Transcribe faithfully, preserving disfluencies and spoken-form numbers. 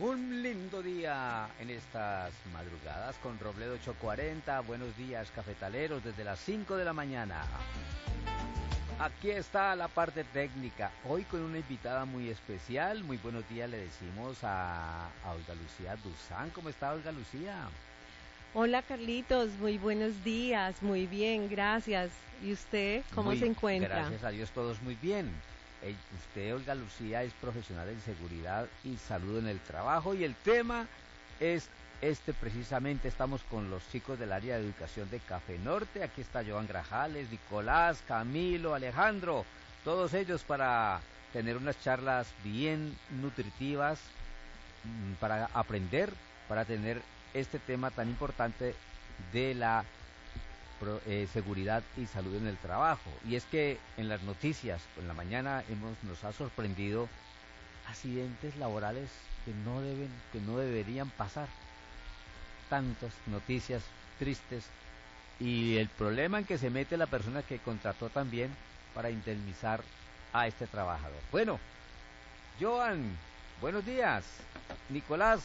Un lindo día en estas madrugadas con Robledo ocho cuarenta. Buenos días, cafetaleros, desde las cinco de la mañana. Aquí está la parte técnica. Hoy con una invitada muy especial. Muy buenos días le decimos a, a Olga Lucía Duzán. ¿Cómo está, Olga Lucía? Hola Carlitos, muy buenos días, muy bien, gracias. ¿Y usted cómo Muy, se encuentra? Gracias a Dios, todos muy bien. Eh, usted, Olga Lucía, es profesional en seguridad y salud en el trabajo y el tema es este precisamente. Estamos con los chicos del área de educación de Café Norte. Aquí está Joan Grajales, Nicolás, Camilo, Alejandro, todos ellos para tener unas charlas bien nutritivas, mm, para aprender, para tener este tema tan importante de la pro, eh, seguridad y salud en el trabajo. Y es que en las noticias, en la mañana hemos, nos ha sorprendido accidentes laborales que no deben, que no deberían pasar. Tantas noticias tristes y el problema en que se mete la persona que contrató también para indemnizar a este trabajador. Bueno, Joan, buenos días. Nicolás,